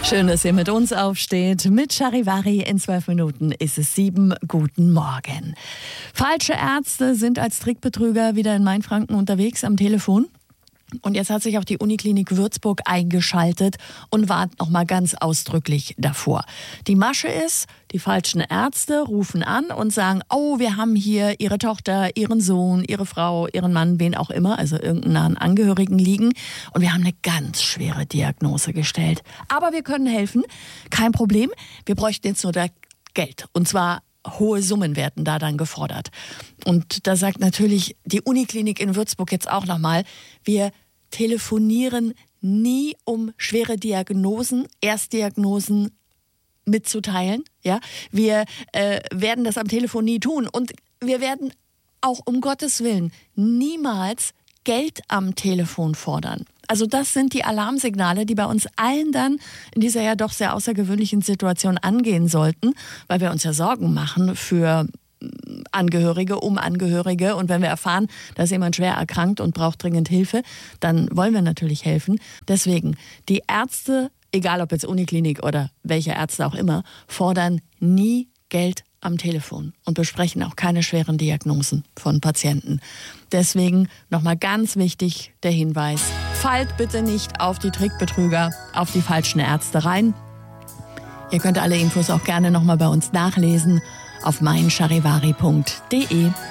Schön, dass ihr mit uns aufsteht. Mit Charivari in 12 Minuten ist es 7. Guten Morgen. Falsche Ärzte sind als Trickbetrüger wieder in Mainfranken unterwegs am Telefon. Und jetzt hat sich auch die Uniklinik Würzburg eingeschaltet und warnt noch mal ganz ausdrücklich davor. Die Masche ist, die falschen Ärzte rufen an und sagen, oh, wir haben hier Ihre Tochter, Ihren Sohn, Ihre Frau, Ihren Mann, wen auch immer, also irgendeinen nahen Angehörigen liegen. Und wir haben eine ganz schwere Diagnose gestellt. Aber wir können helfen, kein Problem. Wir bräuchten jetzt nur da Geld. Und zwar hohe Summen werden da dann gefordert. Und da sagt natürlich die Uniklinik in Würzburg jetzt auch nochmal, wir telefonieren nie, um schwere Diagnosen, Erstdiagnosen mitzuteilen. Ja? Wir werden das am Telefon nie tun. Und wir werden auch um Gottes Willen niemals Geld am Telefon fordern. Also das sind die Alarmsignale, die bei uns allen dann in dieser ja doch sehr außergewöhnlichen Situation angehen sollten, weil wir uns ja Sorgen machen für Angehörige, um Angehörige. Und wenn wir erfahren, da ist jemand schwer erkrankt und braucht dringend Hilfe, dann wollen wir natürlich helfen. Deswegen, die Ärzte, egal ob jetzt Uniklinik oder welche Ärzte auch immer, fordern nie Geld am Telefon und besprechen auch keine schweren Diagnosen von Patienten. Deswegen nochmal ganz wichtig der Hinweis, fallt bitte nicht auf die Trickbetrüger, auf die falschen Ärzte rein. Ihr könnt alle Infos auch gerne nochmal bei uns nachlesen auf meincharivari.de.